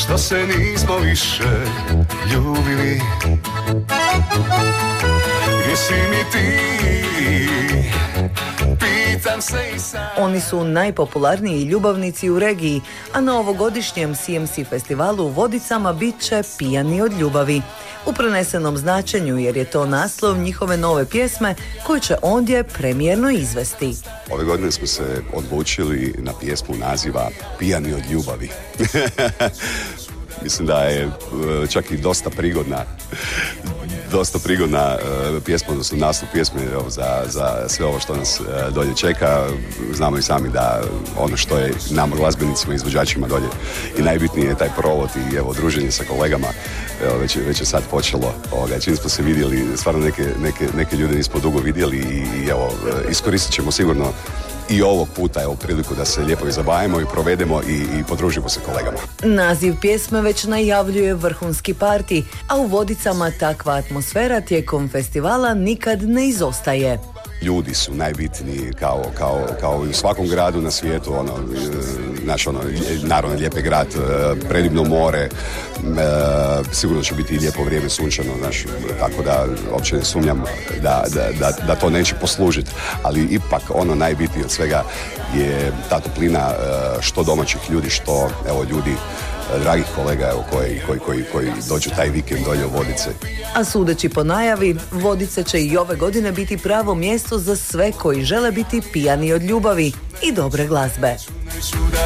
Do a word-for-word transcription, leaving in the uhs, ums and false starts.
što se nismo više ljubili. Gdje si mi ti? Pitam se i sam. Oni su najpopularniji ljubavnici u regiji, a na ovogodišnjem C M C festivalu u Vodicama bit će Pijani od ljubavi. U prenesenom značenju, jer je to naslov njihove nove pjesme koju će ondje premijerno izvesti. Ove godine smo se odlučili na pjesmu naziva Pijani od ljubavi. Mislim da je čak i dosta prigodna dosta prigodna uh, pjesma, odnosno nastup pjesme evo, za, za sve ovo što nas uh, dolje čeka. Znamo i sami da ono što je nama glazbenicima i izvođačima dolje i najbitnije je taj provod i evo druženje sa kolegama. Evo, već, je, već je sad počelo. Ovoga, čim smo se vidjeli, stvarno neke, neke, neke ljude nismo dugo vidjeli i, i evo, iskoristit ćemo sigurno i ovog puta evo priliku da se lijepo i zabavimo i provedemo i, i podružimo se kolegama. Naziv pjesme već najavljuje vrhunski parti, a u Vodicama takva atmosfera tijekom festivala nikad ne izostaje. Ljudi su najbitniji kao, kao, kao i u svakom gradu na svijetu, ono, naš, ono, naravno lijep je grad, predivno more, e, sigurno će biti i lijepo vrijeme sunčano, znaš, tako da uopće ne sumnjam da, da, da, da to neće poslužiti, ali ipak ono najbitnije od svega je ta toplina što domaćih ljudi, što evo ljudi dragih kolega evo, koji, koji, koji, koji dođu taj vikend dolje u Vodice. A sudeći po najavi, Vodice će i ove godine biti pravo mjesto za sve koji žele biti pijani od ljubavi i dobre glazbe.